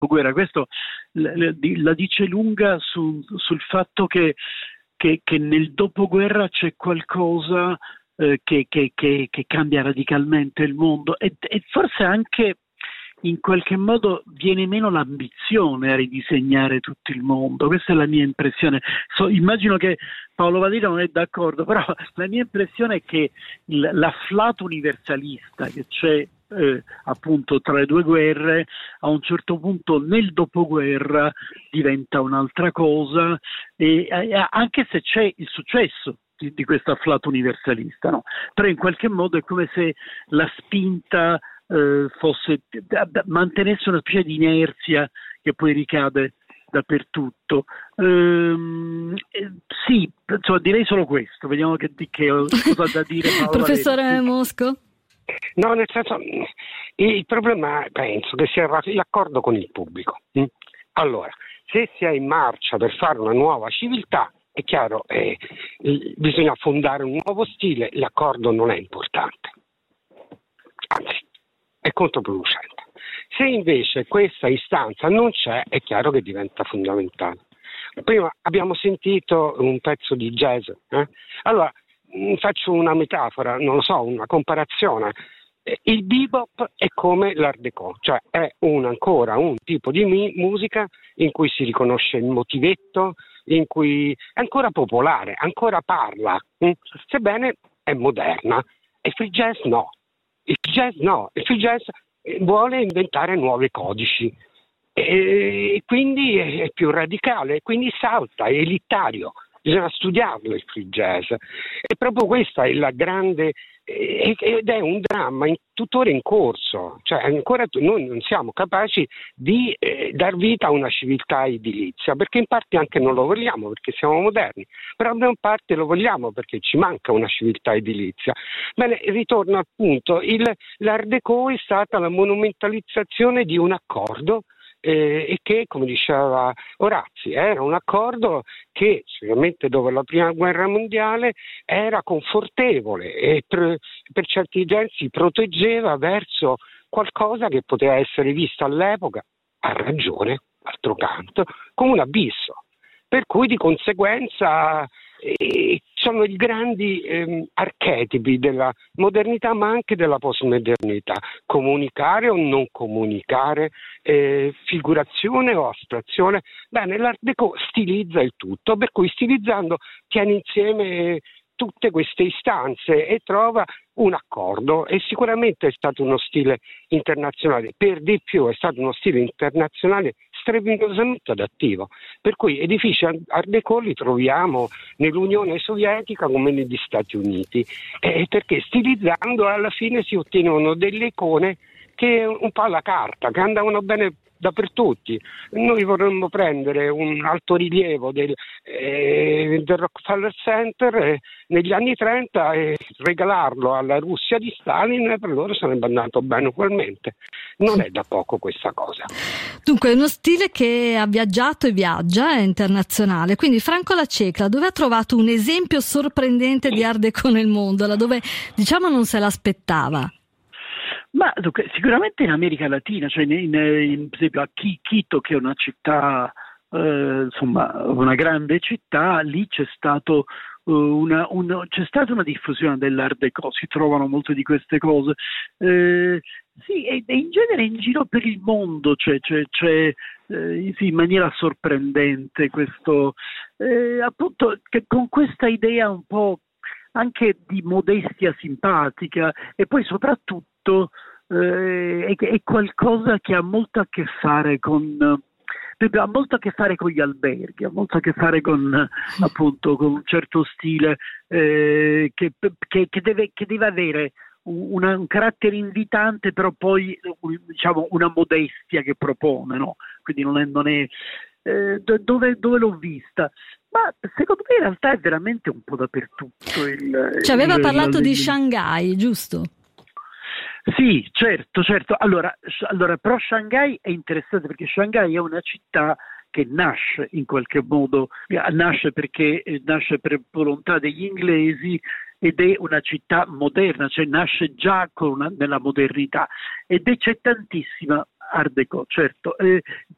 dopoguerra. Questo la dice lunga sul fatto che nel dopoguerra c'è qualcosa che cambia radicalmente il mondo e forse anche in qualche modo viene meno l'ambizione a ridisegnare tutto il mondo. Questa è la mia impressione. Immagino che Paolo Vadino non è d'accordo, però la mia impressione è che l'afflato universalista che c'è appunto tra le due guerre, a un certo punto nel dopoguerra diventa un'altra cosa, anche se c'è il successo di questo afflato universalista, no? Però in qualche modo è come se la spinta mantenesse una specie di inerzia che poi ricade dappertutto. Sì, insomma, direi solo questo. Vediamo che cosa ha da dire Paolo Professore Valenti. Mosco? No, nel senso, il problema penso che sia l'accordo con il pubblico. Allora, se si è in marcia per fare una nuova civiltà, è chiaro, bisogna fondare un nuovo stile, l'accordo non è importante, anzi è controproducente. Se invece questa istanza non c'è, è chiaro che diventa fondamentale. Prima abbiamo sentito un pezzo di jazz, allora faccio una metafora, non lo so, una comparazione. Il bebop è come l'art déco, cioè è ancora un tipo di musica in cui si riconosce il motivetto, in cui è ancora popolare, ancora parla, sebbene è moderna. E il free jazz no. Il free jazz vuole inventare nuovi codici e quindi è più radicale, quindi salta, è elitario, bisogna studiarlo il free jazz. E proprio questa è la grande, ed è un dramma tuttora in corso, cioè ancora noi non siamo capaci di dar vita a una civiltà edilizia, perché in parte anche non lo vogliamo perché siamo moderni, però in parte lo vogliamo perché ci manca una civiltà edilizia. Bene, ritorno appunto, l'Art Déco è stata la monumentalizzazione di un accordo e che, come diceva Orazzi, era un accordo che sicuramente dopo la prima guerra mondiale era confortevole e per certi versi proteggeva verso qualcosa che poteva essere visto all'epoca, a ragione, d'altro canto, come un abisso. Per cui di conseguenza sono i grandi archetipi della modernità ma anche della postmodernità: comunicare o non comunicare, figurazione o astrazione. Bene, l'Art Déco stilizza il tutto, per cui stilizzando tiene insieme tutte queste istanze e trova un accordo, e sicuramente è stato uno stile internazionale, per di più è stato uno stile internazionale strepitosamente adattivo, per cui edifici Art Déco li troviamo nell'Unione Sovietica come negli Stati Uniti, perché stilizzando alla fine si ottenevano delle icone che un po' alla carta, che andavano bene dappertutto. Noi vorremmo prendere un altorilievo del Rockefeller Center negli anni 30 e regalarlo alla Russia di Stalin, e per loro sarebbe andato bene ugualmente. Non è da poco questa cosa. Dunque, è uno stile che ha viaggiato e viaggia, è internazionale. Quindi Franco La Cecla, dove ha trovato un esempio sorprendente di Art Déco nel mondo, laddove diciamo non se l'aspettava? Ma dunque, sicuramente in America Latina, cioè per esempio a Quito, che è una città, insomma, una grande città, lì c'è stato c'è stata una diffusione dell'Art Déco, si trovano molte di queste cose. Sì, e in genere in giro per il mondo c'è sì, in maniera sorprendente questo, appunto, che con questa idea un po' anche di modestia simpatica, e poi soprattutto è qualcosa che ha molto a che fare ha molto a che fare con gli alberghi, ha molto a che fare con appunto con un certo stile che deve avere un carattere invitante, però poi diciamo una modestia che propone, no? Quindi non è dove l'ho vista? Ma secondo me in realtà è veramente un po' dappertutto. Ci aveva parlato di Shanghai, giusto? Sì, certo. Allora, però Shanghai è interessante perché Shanghai è una città che nasce in qualche modo, nasce per volontà degli inglesi, ed è una città moderna, cioè nasce già nella modernità, c'è tantissima Art Déco, certo.